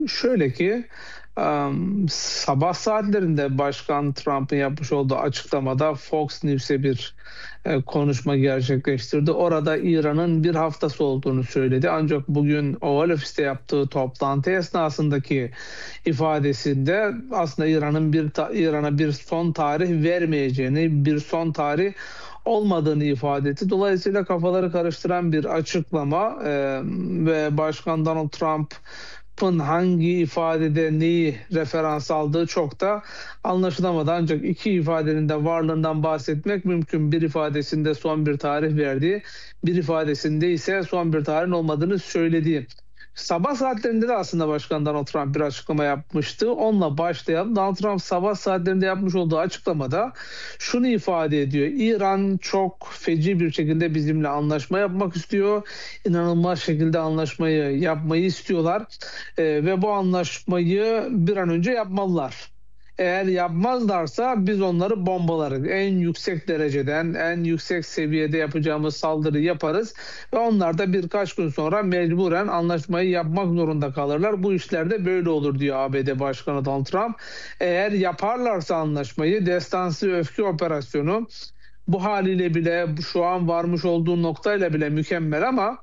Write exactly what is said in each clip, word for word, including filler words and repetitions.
Şöyle ki, em, sabah saatlerinde Başkan Trump'ın yapmış olduğu açıklamada Fox News'e bir e, konuşma gerçekleştirdi. Orada İran'ın bir haftası olduğunu söyledi. Ancak bugün Oval Ofis'te yaptığı toplantı esnasındaki ifadesinde aslında İran'ın bir ta- İran'a bir son tarih vermeyeceğini, bir son tarih olmadığını ifade etti. Dolayısıyla kafaları karıştıran bir açıklama e, ve Başkan Donald Trump'ın hangi ifadede neyi referans aldığı çok da anlaşılamadı. Ancak iki ifadenin de varlığından bahsetmek mümkün. Bir ifadesinde son bir tarih verdiği, bir ifadesinde ise son bir tarihin olmadığını söylediği. Sabah saatlerinde de aslında Başkan Donald Trump bir açıklama yapmıştı. Onunla başlayalım. Donald Trump sabah saatlerinde yapmış olduğu açıklamada şunu ifade ediyor. İran çok feci bir şekilde bizimle anlaşma yapmak istiyor. İnanılmaz şekilde anlaşmayı yapmayı istiyorlar. Ee, ve bu anlaşmayı bir an önce yapmalılar. Eğer yapmazlarsa biz onları bombalarız. En yüksek dereceden, en yüksek seviyede yapacağımız saldırı yaparız ve onlar da birkaç gün sonra mecburen anlaşmayı yapmak zorunda kalırlar. Bu işlerde böyle olur diyor A B D Başkanı Donald Trump. Eğer yaparlarsa anlaşmayı, destansı öfke operasyonu bu haliyle bile şu an varmış olduğu noktayla bile mükemmel ama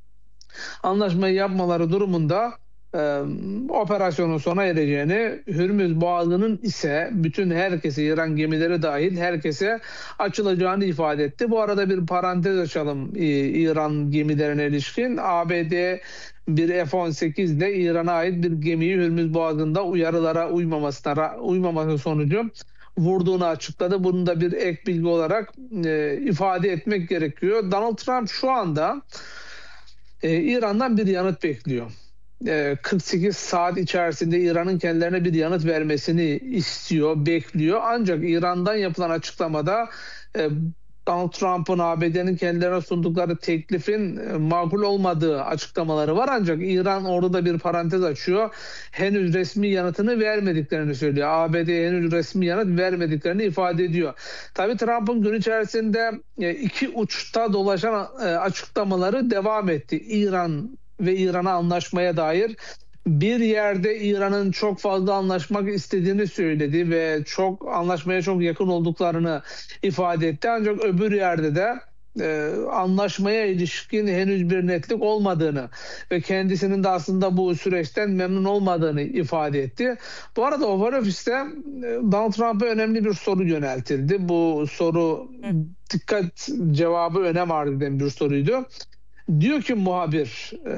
anlaşmayı yapmaları durumunda e, operasyonun sona ereceğini, Hürmüz Boğazı'nın ise bütün herkese, İran gemileri dahil herkese açılacağını ifade etti. Bu arada bir parantez açalım e, İran gemilerine ilişkin. A B D bir F on sekiz ile İran'a ait bir gemiyi Hürmüz Boğazı'nda uyarılara uymamasına uymaması sonucu vurduğunu açıkladı. Bunu da bir ek bilgi olarak e, ifade etmek gerekiyor. Donald Trump şu anda e, İran'dan bir yanıt bekliyor. E, kırk sekiz saat içerisinde İran'ın kendilerine bir yanıt vermesini istiyor, bekliyor. Ancak İran'dan yapılan açıklamada e, Donald Trump'ın A B D'nin kendilerine sundukları teklifin e, makul olmadığı açıklamaları var. Ancak İran orada da bir parantez açıyor. Henüz resmi yanıtını vermediklerini söylüyor. A B D henüz resmi yanıt vermediklerini ifade ediyor. Tabii Trump'ın gün içerisinde e, iki uçta dolaşan e, açıklamaları devam etti. İran ve İran'a anlaşmaya dair bir yerde İran'ın çok fazla anlaşmak istediğini söyledi ve çok anlaşmaya çok yakın olduklarını ifade etti. Ancak öbür yerde de e, anlaşmaya ilişkin henüz bir netlik olmadığını ve kendisinin de aslında bu süreçten memnun olmadığını ifade etti. Bu arada Oval Ofis'te e, Donald Trump'a önemli bir soru yöneltildi. Bu soru Hı. dikkat cevabı önem arz eden bir soruydu. Diyor ki muhabir, e,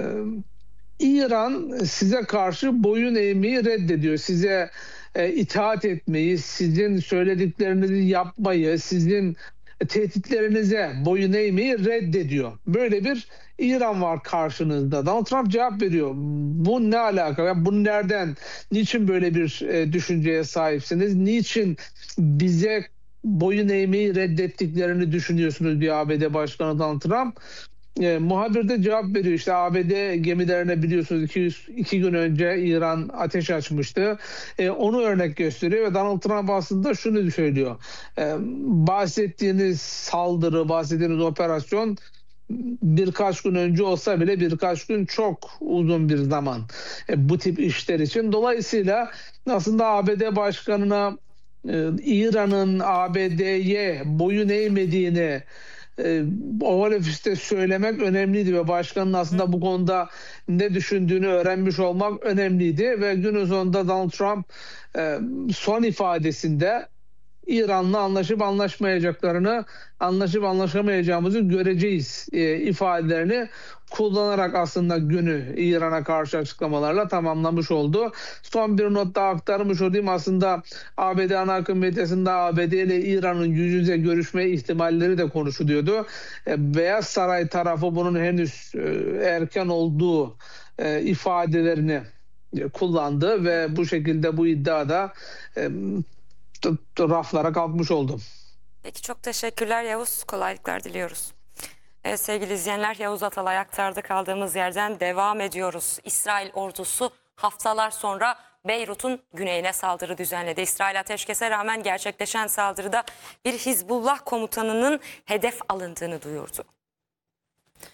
İran size karşı boyun eğmeyi reddediyor. Size e, itaat etmeyi, sizin söylediklerinizi yapmayı, sizin tehditlerinize boyun eğmeyi reddediyor. Böyle bir İran var karşınızda. Donald Trump cevap veriyor. Bu ne alaka? Yani bunu nereden, niçin böyle bir e, düşünceye sahipsiniz? Niçin bize boyun eğmeyi reddettiklerini düşünüyorsunuz diyor A B D Başkanı Donald Trump. E, muhabir de cevap veriyor. İşte A B D gemilerine biliyorsunuz iki, yüz, iki gün önce İran ateş açmıştı. E, onu örnek gösteriyor ve Donald Trump aslında şunu söylüyor. E, bahsettiğiniz saldırı, bahsettiğiniz operasyon birkaç gün önce olsa bile birkaç gün çok uzun bir zaman e, bu tip işler için. Dolayısıyla aslında A B D Başkanı'na e, İran'ın A B D'ye boyun eğmediğini e, Oval Ofis'te söylemek önemliydi ve başkanın Hı. aslında bu konuda ne düşündüğünü öğrenmiş olmak önemliydi ve günün sonunda Donald Trump e, son ifadesinde İran'la anlaşıp anlaşmayacaklarını, anlaşıp anlaşamayacağımızı göreceğiz e, ifadelerini kullanarak aslında günü İran'a karşı açıklamalarla tamamlamış oldu. Son bir not daha aktarmış olayım. Aslında A B D ana akım medyasında A B D ile İran'ın yüz yüze görüşme ihtimalleri de konuşuluyordu. E, Beyaz Saray tarafı bunun henüz e, erken olduğu e, ifadelerini e, kullandı ve bu şekilde bu iddiada e, t- t- raflara kalkmış oldum. Peki, çok teşekkürler Yavuz. Kolaylıklar diliyoruz. Evet sevgili izleyenler, Yavuz Atalay aktardı, kaldığımız yerden devam ediyoruz. İsrail ordusu haftalar sonra Beyrut'un güneyine saldırı düzenledi. İsrail ateşkese rağmen gerçekleşen saldırıda bir Hizbullah komutanının hedef alındığını duyurdu.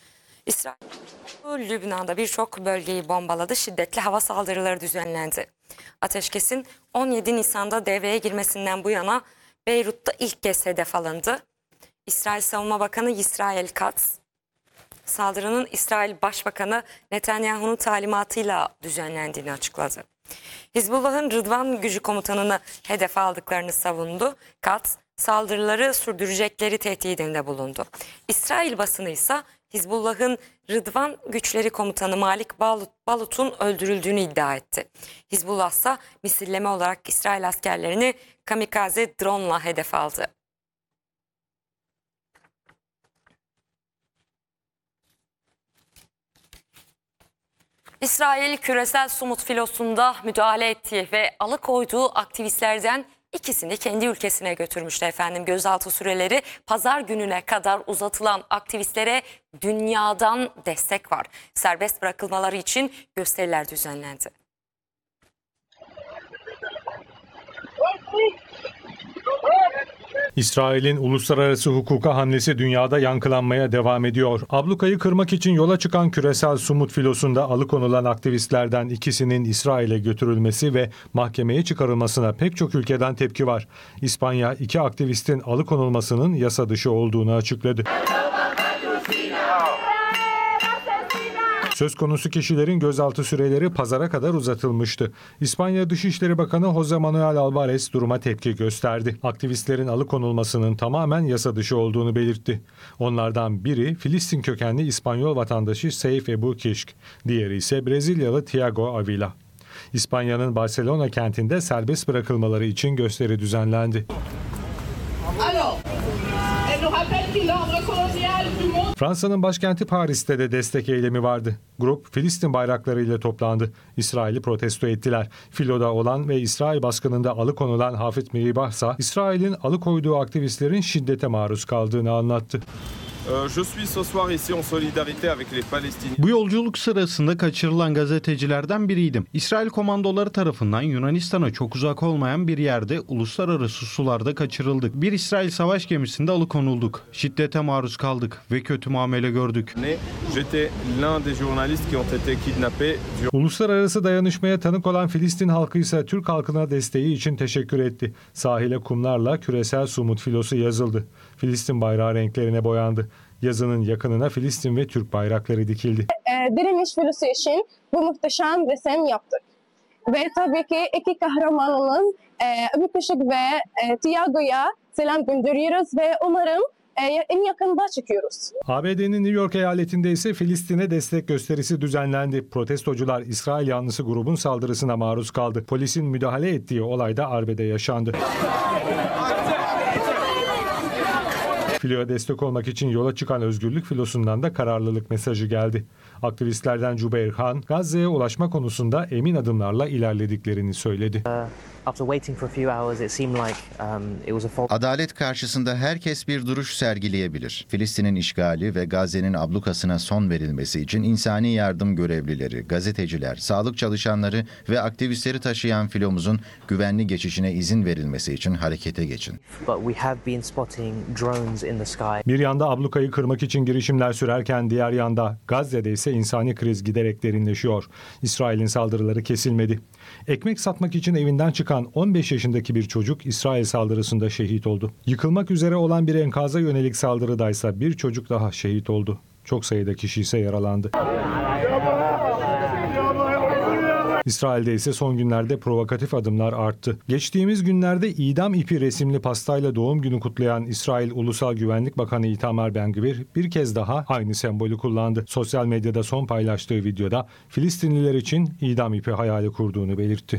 İsrail, Lübnan'da birçok bölgeyi bombaladı. Şiddetli hava saldırıları düzenlendi. Ateşkesin on yedi Nisan'da devreye girmesinden bu yana Beyrut'ta ilk kez hedef alındı. İsrail Savunma Bakanı Yisrael Katz, saldırının İsrail Başbakanı Netanyahu'nun talimatıyla düzenlendiğini açıkladı. Hizbullah'ın Rıdvan Gücü Komutanı'nı hedef aldıklarını savundu. Katz, saldırıları sürdürecekleri tehdidinde bulundu. İsrail basını ise Hizbullah'ın Rıdvan Güçleri Komutanı Malik Balut, Balut'un öldürüldüğünü iddia etti. Hizbullah ise misilleme olarak İsrail askerlerini kamikaze drone'la hedef aldı. İsrail küresel somut filosunda müdahale ettiği ve alıkoyduğu aktivistlerden ikisini kendi ülkesine götürmüştü efendim. Gözaltı süreleri pazar gününe kadar uzatılan aktivistlere dünyadan destek var. Serbest bırakılmaları için gösteriler düzenlendi. İsrail'in uluslararası hukuka hamlesi dünyada yankılanmaya devam ediyor. Ablukayı kırmak için yola çıkan küresel sumut filosunda alıkonulan aktivistlerden ikisinin İsrail'e götürülmesi ve mahkemeye çıkarılmasına pek çok ülkeden tepki var. İspanya iki aktivistin alıkonulmasının yasa dışı olduğunu açıkladı. Söz konusu kişilerin gözaltı süreleri pazara kadar uzatılmıştı. İspanya Dışişleri Bakanı José Manuel Álvarez duruma tepki gösterdi. Aktivistlerin alıkonulmasının tamamen yasa dışı olduğunu belirtti. Onlardan biri Filistin kökenli İspanyol vatandaşı Seif Ebu Kişk, diğeri ise Brezilyalı Tiago Avila. İspanya'nın Barcelona kentinde serbest bırakılmaları için gösteri düzenlendi. Fransa'nın başkenti Paris'te de destek eylemi vardı. Grup Filistin bayraklarıyla toplandı. İsrail'i protesto ettiler. Filo'da olan ve İsrail baskınında alıkonulan Hafit Miribah ise İsrail'in alıkoyduğu aktivistlerin şiddete maruz kaldığını anlattı. Bu yolculuk sırasında kaçırılan gazetecilerden biriydim. İsrail komandoları tarafından Yunanistan'a çok uzak olmayan bir yerde uluslararası sularda kaçırıldık. Bir İsrail savaş gemisinde alıkonulduk. Şiddete maruz kaldık ve kötü muamele gördük. Uluslararası dayanışmaya tanık olan Filistin halkı ise Türk halkına desteği için teşekkür etti. Sahile kumlarla küresel sumut filosu yazıldı. Filistin bayrağı renklerine boyandı. Yazının yakınına Filistin ve Türk bayrakları dikildi. E, direniş filosu için bu muhteşem resim yaptık. Ve tabii ki iki kahramanımız e, Ebu Kişik ve e, Tiago'ya selam gönderiyoruz ve umarım e, en yakında çıkıyoruz. A B D'nin New York eyaletinde ise Filistin'e destek gösterisi düzenlendi. Protestocular İsrail yanlısı grubun saldırısına maruz kaldı. Polisin müdahale ettiği olayda arbede yaşandı. Filo'ya destek olmak için yola çıkan Özgürlük Filosu'ndan da kararlılık mesajı geldi. Aktivistlerden Cübeyr Han, Gazze'ye ulaşma konusunda emin adımlarla ilerlediklerini söyledi. Adalet karşısında herkes bir duruş sergileyebilir. Filistin'in işgali ve Gazze'nin ablukasına son verilmesi için insani yardım görevlileri, gazeteciler, sağlık çalışanları ve aktivistleri taşıyan filomuzun güvenli geçişine izin verilmesi için harekete geçin. Bir yanda ablukayı kırmak için girişimler sürerken diğer yanda Gazze'de ise insani kriz giderek derinleşiyor. İsrail'in saldırıları kesilmedi. Ekmek satmak için evinden çıkan on beş yaşındaki bir çocuk İsrail saldırısında şehit oldu. Yıkılmak üzere olan bir enkaza yönelik saldırıdaysa bir çocuk daha şehit oldu. Çok sayıda kişi ise yaralandı. İsrail'de ise son günlerde provokatif adımlar arttı. Geçtiğimiz günlerde idam ipi resimli pastayla doğum günü kutlayan İsrail Ulusal Güvenlik Bakanı Itamar Ben-Gvir bir kez daha aynı sembolü kullandı. Sosyal medyada son paylaştığı videoda Filistinliler için idam ipi hayali kurduğunu belirtti.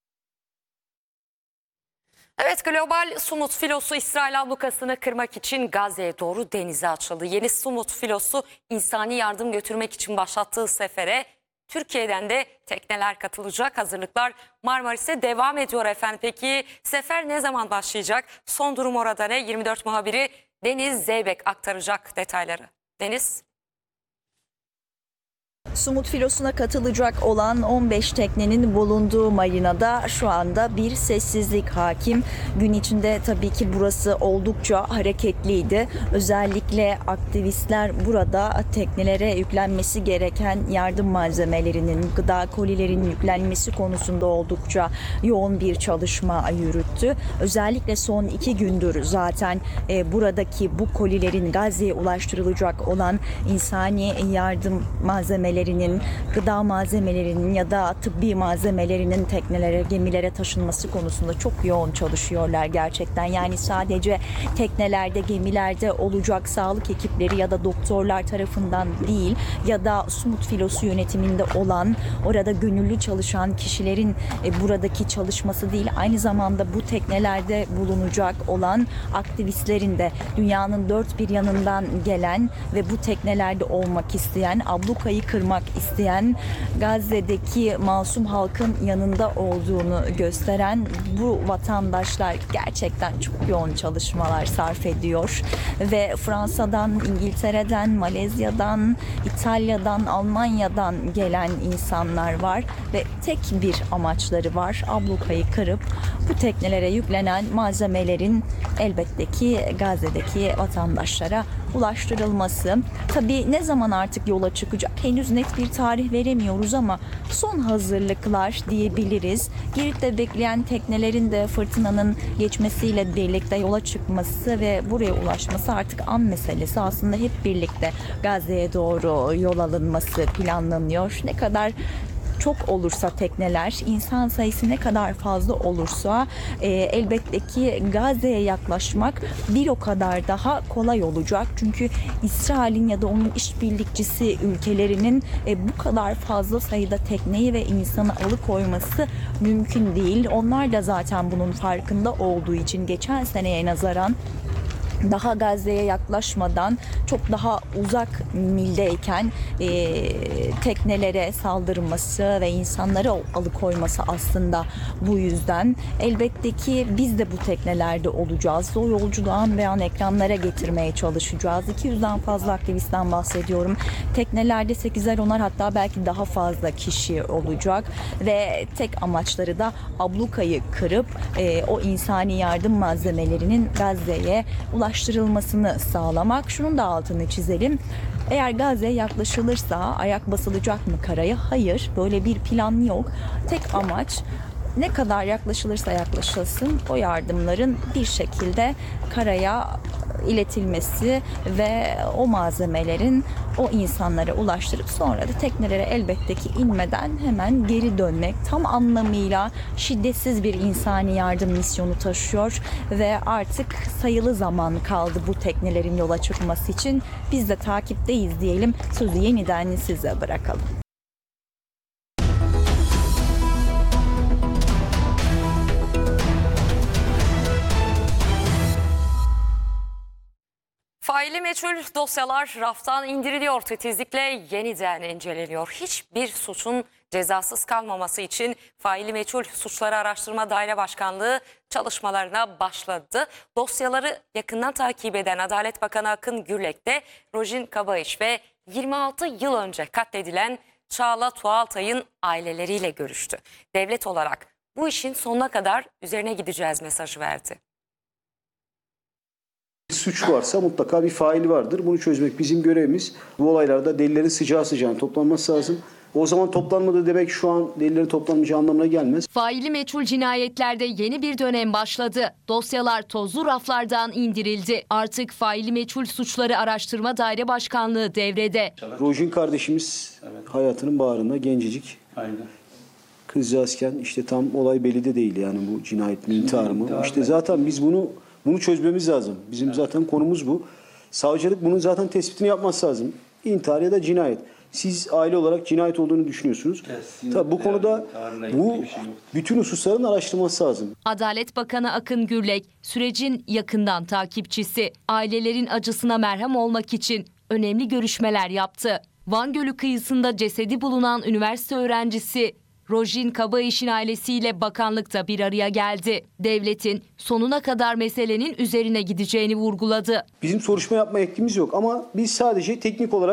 Evet, global sumut filosu İsrail ablukasını kırmak için Gazze'ye doğru denize açıldı. Yeni sumut filosu insani yardım götürmek için başlattığı sefere Türkiye'den de tekneler katılacak. Hazırlıklar Marmaris'e devam ediyor efendim. Peki sefer ne zaman başlayacak? Son durum orada ne? yirmi dört muhabiri Deniz Zeybek aktaracak detayları. Deniz. Sumut filosuna katılacak olan on beş teknenin bulunduğu marinada şu anda bir sessizlik hakim. Gün içinde tabii ki burası oldukça hareketliydi. Özellikle aktivistler burada teknelere yüklenmesi gereken yardım malzemelerinin, gıda kolilerinin yüklenmesi konusunda oldukça yoğun bir çalışma yürüttü. Özellikle son iki gündür zaten e, buradaki bu kolilerin Gazze'ye ulaştırılacak olan insani yardım malzemeleri, gıda malzemelerinin ya da tıbbi malzemelerinin teknelere, gemilere taşınması konusunda çok yoğun çalışıyorlar gerçekten. Yani sadece teknelerde, gemilerde olacak sağlık ekipleri ya da doktorlar tarafından değil ya da Sumut filosu yönetiminde olan, orada gönüllü çalışan kişilerin e, buradaki çalışması değil, aynı zamanda bu teknelerde bulunacak olan aktivistlerin de dünyanın dört bir yanından gelen ve bu teknelerde olmak isteyen, ablukayı kırmak isteyen, Gazze'deki masum halkın yanında olduğunu gösteren bu vatandaşlar gerçekten çok yoğun çalışmalar sarf ediyor ve Fransa'dan, İngiltere'den, Malezya'dan, İtalya'dan, Almanya'dan gelen insanlar var ve tek bir amaçları var: ablukayı kırıp bu teknelere yüklenen malzemelerin elbette ki Gazze'deki vatandaşlara ulaştırılması. Tabii ne zaman artık yola çıkacak henüz net bir tarih veremiyoruz ama son hazırlıklar diyebiliriz. Girit'te bekleyen teknelerin de fırtınanın geçmesiyle birlikte yola çıkması ve buraya ulaşması artık an meselesi. Aslında hep birlikte Gazze'ye doğru yol alınması planlanıyor. Ne kadar çok olursa tekneler, insan sayısı ne kadar fazla olursa e, elbette ki Gazze'ye yaklaşmak bir o kadar daha kolay olacak. Çünkü İsrail'in ya da onun işbirlikçisi ülkelerinin e, bu kadar fazla sayıda tekneyi ve insanı alıkoyması mümkün değil. Onlar da zaten bunun farkında olduğu için geçen seneye nazaran daha Gazze'ye yaklaşmadan çok daha uzak mildeyken e, teknelere saldırması ve insanları alıkoyması aslında bu yüzden. Elbette ki biz de bu teknelerde olacağız. O yolculuğu an be an ekranlara getirmeye çalışacağız. iki yüzden fazla aktivistten bahsediyorum. Teknelerde sekizer onar hatta belki daha fazla kişi olacak ve tek amaçları da ablukayı kırıp e, o insani yardım malzemelerinin Gazze'ye ulaştırılmasını sağlamak. Şunun da altını çizelim. Eğer Gazze'ye yaklaşılırsa ayak basılacak mı karaya? Hayır. Böyle bir plan yok. Tek amaç ne kadar yaklaşılırsa yaklaşılsın o yardımların bir şekilde karaya iletilmesi ve o malzemelerin o insanlara ulaştırıp sonra da teknelere elbette ki inmeden hemen geri dönmek. Tam anlamıyla şiddetsiz bir insani yardım misyonu taşıyor ve artık sayılı zaman kaldı bu teknelerin yola çıkması için. Biz de takipteyiz diyelim. Sözü yeniden size bırakalım. Faili meçhul dosyalar raftan indiriliyor, titizlikle yeniden inceleniyor. Hiçbir suçun cezasız kalmaması için Faili Meçhul Suçları Araştırma Daire Başkanlığı çalışmalarına başladı. Dosyaları yakından takip eden Adalet Bakanı Akın Gürlek de Rojin Kabayiş ve yirmi altı yıl önce katledilen Çağla Tuğaltay'ın aileleriyle görüştü. Devlet olarak bu işin sonuna kadar üzerine gideceğiz mesajı verdi. Suç varsa mutlaka bir faili vardır. Bunu çözmek bizim görevimiz. Bu olaylarda delillerin sıcağı sıcağına toplanması lazım. O zaman toplanmadı demek şu an delillerin toplanmayacağı anlamına gelmez. Faili meçhul cinayetlerde yeni bir dönem başladı. Dosyalar tozlu raflardan indirildi. Artık Faili Meçhul Suçları Araştırma Daire Başkanlığı devrede. Rojin kardeşimiz hayatının bağrında gencecik. Aynen. Kızcağızken işte tam olay belli de değil yani bu cinayet mi intihar mı? İşte zaten biz bunu Bunu çözmemiz lazım. Bizim evet. zaten konumuz bu. Savcılık bunun zaten tespitini yapması lazım. İntihar ya da cinayet. Siz aile olarak cinayet olduğunu düşünüyorsunuz. Yes, Tabii bu yani, konuda bu şey bütün hususların araştırılması lazım. Adalet Bakanı Akın Gürlek sürecin yakından takipçisi. Ailelerin acısına merhem olmak için önemli görüşmeler yaptı. Van Gölü kıyısında cesedi bulunan üniversite öğrencisi Rojin Kabayiş'in ailesiyle bakanlıkta bir araya geldi. Devletin sonuna kadar meselenin üzerine gideceğini vurguladı. Bizim soruşturma yapma yetkimiz yok ama biz sadece teknik olarak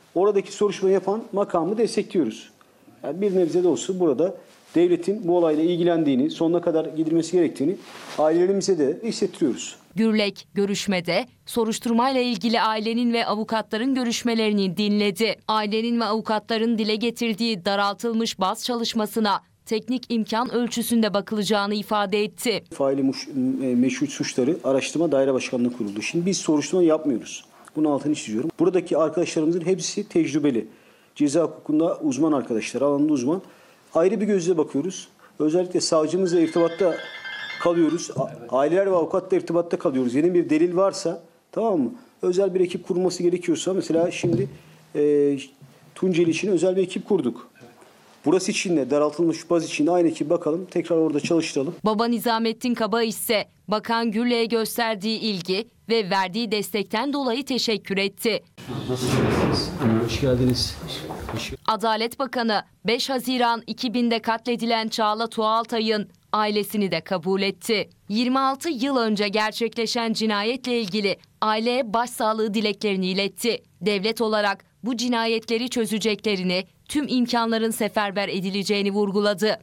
oradaki soruşturma yapan makamı destekliyoruz. Yani bir nebze de olsa burada devletin bu olayla ilgilendiğini, sonuna kadar gidilmesi gerektiğini ailelerimize de hissettiriyoruz. Gürlek görüşmede soruşturmayla ilgili ailenin ve avukatların görüşmelerini dinledi. Ailenin ve avukatların dile getirdiği daraltılmış baz çalışmasına teknik imkan ölçüsünde bakılacağını ifade etti. Faili meşru suçları araştırma daire başkanlığı kuruldu. Şimdi biz soruşturma yapmıyoruz. Bunun altını çiziyorum. Buradaki arkadaşlarımızın hepsi tecrübeli. Ceza hukukunda uzman arkadaşlar, alanında uzman. Ayrı bir gözle bakıyoruz. Özellikle savcımızla irtibatta kalıyoruz. Aileler ve avukatla irtibatta kalıyoruz. Yeni bir delil varsa, tamam mı? Özel bir ekip kurulması gerekiyorsa, mesela şimdi e, Tunceli için özel bir ekip kurduk. Burası için de daraltılmış baz için de aynı ekibi bakalım. Tekrar orada çalıştıralım. Baba Nizamettin Kaba ise Bakan Gürlek'e gösterdiği ilgi ve verdiği destekten dolayı teşekkür etti. Nasılsınız? Hoş geldiniz. Adalet Bakanı beş Haziran iki binde katledilen Çağla Tuğaltay'ın ailesini de kabul etti. yirmi altı yıl önce gerçekleşen cinayetle ilgili aileye başsağlığı dileklerini iletti. Devlet olarak bu cinayetleri çözeceklerini, tüm imkanların seferber edileceğini vurguladı.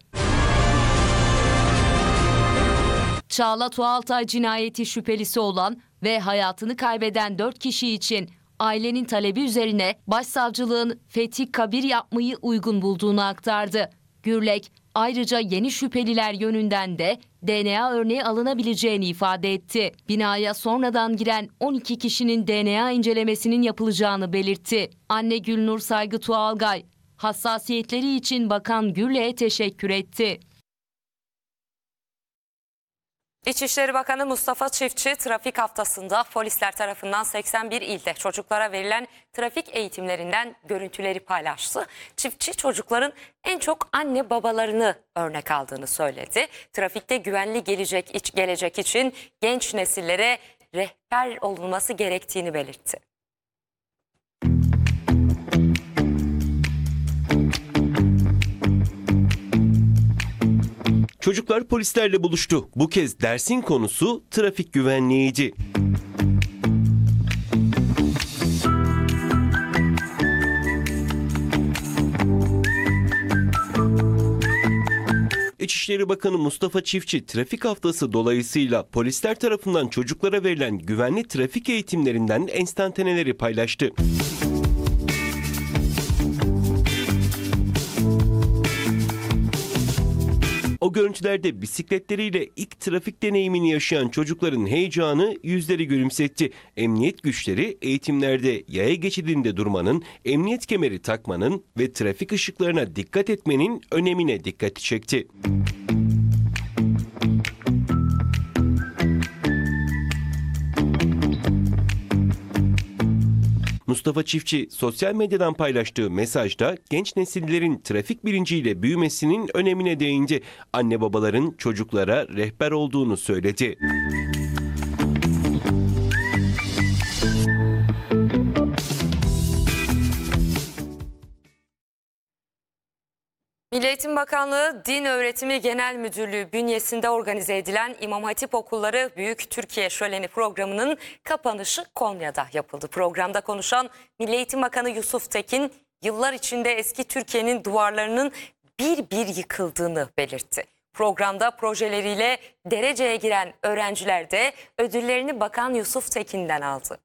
Çağla Tuğaltay cinayeti şüphelisi olan ve hayatını kaybeden dört kişi için ailenin talebi üzerine başsavcılığın fethi kabir yapmayı uygun bulduğunu aktardı. Gürlek ayrıca yeni şüpheliler yönünden de D N A örneği alınabileceğini ifade etti. Binaya sonradan giren on iki kişinin D N A incelemesinin yapılacağını belirtti. Anne Gülnur Saygı Tuğalgay hassasiyetleri için Bakan Gürlek'e teşekkür etti. İçişleri Bakanı Mustafa Çiftçi trafik haftasında polisler tarafından seksen bir ilde çocuklara verilen trafik eğitimlerinden görüntüleri paylaştı. Çiftçi çocukların en çok anne babalarını örnek aldığını söyledi. Trafikte güvenli gelecek, gelecek için genç nesillere rehber olunması gerektiğini belirtti. Çocuklar polislerle buluştu. Bu kez dersin konusu trafik güvenliğiydi. İçişleri Bakanı Mustafa Çiftçi trafik haftası dolayısıyla polisler tarafından çocuklara verilen güvenli trafik eğitimlerinden enstantaneleri paylaştı. O görüntülerde bisikletleriyle ilk trafik deneyimini yaşayan çocukların heyecanı yüzleri gülümsetti. Emniyet güçleri eğitimlerde yaya geçidinde durmanın, emniyet kemeri takmanın ve trafik ışıklarına dikkat etmenin önemine dikkati çekti. Mustafa Çiftçi sosyal medyadan paylaştığı mesajda genç nesillerin trafik bilinciyle büyümesinin önemine değindi. Anne babaların çocuklara rehber olduğunu söyledi. Milli Eğitim Bakanlığı Din Öğretimi Genel Müdürlüğü bünyesinde organize edilen İmam Hatip Okulları Büyük Türkiye Şöleni programının kapanışı Konya'da yapıldı. Programda konuşan Milli Eğitim Bakanı Yusuf Tekin, yıllar içinde eski Türkiye'nin duvarlarının bir bir yıkıldığını belirtti. Programda projeleriyle dereceye giren öğrenciler de ödüllerini Bakan Yusuf Tekin'den aldı.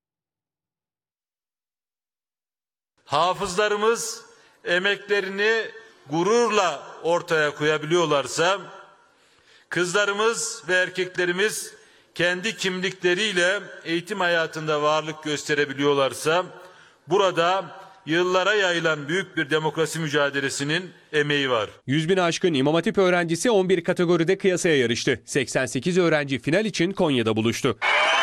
Hafızlarımız emeklerini gururla ortaya koyabiliyorlarsa, kızlarımız ve erkeklerimiz kendi kimlikleriyle eğitim hayatında varlık gösterebiliyorlarsa, burada yıllara yayılan büyük bir demokrasi mücadelesinin emeği var. yüz bin aşkın İmam Hatip öğrencisi on bir kategoride kıyasaya yarıştı. seksen sekiz öğrenci final için Konya'da buluştu.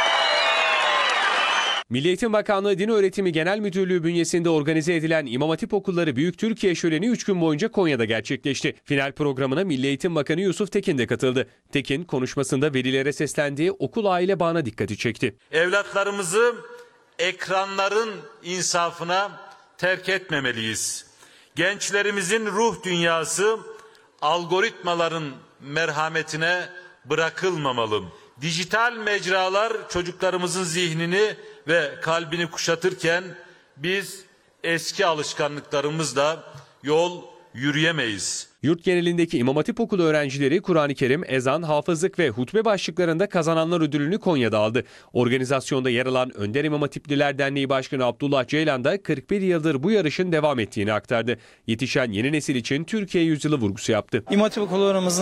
Milli Eğitim Bakanlığı Din Öğretimi Genel Müdürlüğü bünyesinde organize edilen İmam Hatip Okulları Büyük Türkiye Şöleni üç gün boyunca Konya'da gerçekleşti. Final programına Milli Eğitim Bakanı Yusuf Tekin de katıldı. Tekin konuşmasında velilere seslendiği okul aile bağına dikkati çekti. Evlatlarımızı ekranların insafına terk etmemeliyiz. Gençlerimizin ruh dünyası algoritmaların merhametine bırakılmamalı. Dijital mecralar çocuklarımızın zihnini ve kalbini kuşatırken biz eski alışkanlıklarımızla yol yürüyemeyiz. Yurt genelindeki İmam Hatip Okulu öğrencileri Kur'an-ı Kerim, ezan, hafızlık ve hutbe başlıklarında kazananlar ödülünü Konya'da aldı. Organizasyonda yer alan Önder İmam Hatipliler Derneği Başkanı Abdullah Ceylan da kırk bir yıldır bu yarışın devam ettiğini aktardı. Yetişen yeni nesil için Türkiye yüzyılı vurgusu yaptı. İmam Hatip okullarımızın